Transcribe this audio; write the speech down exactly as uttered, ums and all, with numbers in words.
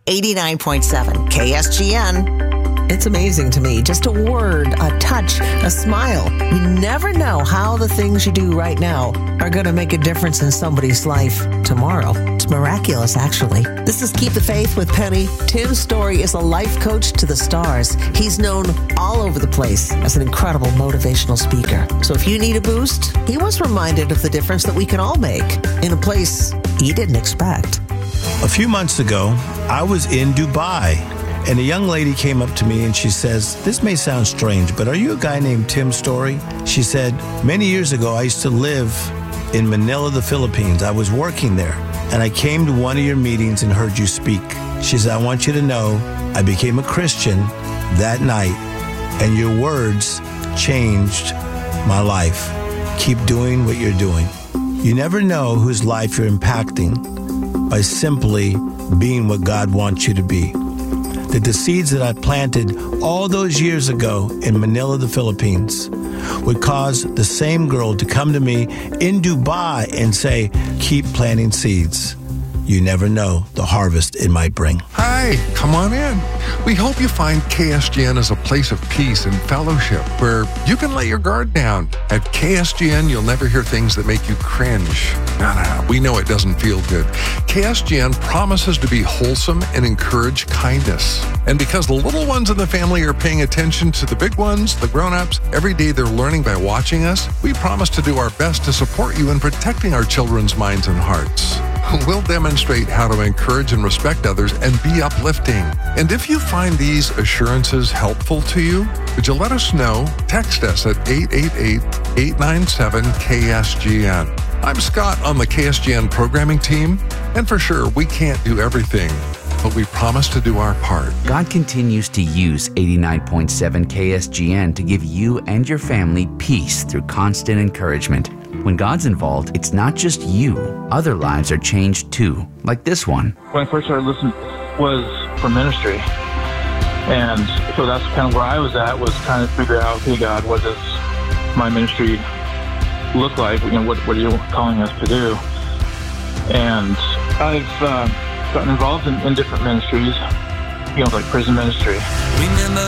eighty-nine point seven K S G N. It's amazing to me. Just a word, a touch, a smile. You never know how the things you do right now are going to make a difference in somebody's life tomorrow. It's miraculous, actually. This is Keep the Faith with Penny. Tim Story is a life coach to the stars. He's known all over the place as an incredible motivational speaker. So if you need a boost, he was reminded of the difference that we can all make in a place he didn't expect. A few months ago, I was in Dubai, and a young lady came up to me and she says, "This may sound strange, but are you a guy named Tim Story?" She said, "Many years ago, I used to live in Manila, the Philippines. I was working there, and I came to one of your meetings and heard you speak." She said, "I want you to know I became a Christian that night, and your words changed my life. Keep doing what you're doing." You never know whose life you're impacting by simply being what God wants you to be. That the seeds that I planted all those years ago in Manila, the Philippines, would cause the same girl to come to me in Dubai and say, "Keep planting seeds. You never know the harvest it might bring." Hi, come on in. We hope you find K S G N as a place of peace and fellowship where you can let your guard down. At K S G N, you'll never hear things that make you cringe. No, no, no, we know it doesn't feel good. K S G N promises to be wholesome and encourage kindness. And because the little ones in the family are paying attention to the big ones, the grown-ups, every day they're learning by watching us, we promise to do our best to support you in protecting our children's minds and hearts. We'll demonstrate how to encourage and respect others and be uplifting. And if you find these assurances helpful to you, would you let us know? Text us at eight eight eight, eight nine seven, K S G N. I'm Scott on the K S G N programming team, and for sure, we can't do everything, but we promise to do our part. God continues to use eighty-nine point seven K S G N to give you and your family peace through constant encouragement. When God's involved, it's not just you. Other lives are changed too, like this one. When I first started listening was for ministry. And so that's kind of where I was at, was trying to figure out, okay, God, what does my ministry look like? You know, what, what are you calling us to do? And I've uh, gotten involved in, in different ministries, you know, like prison ministry. Remember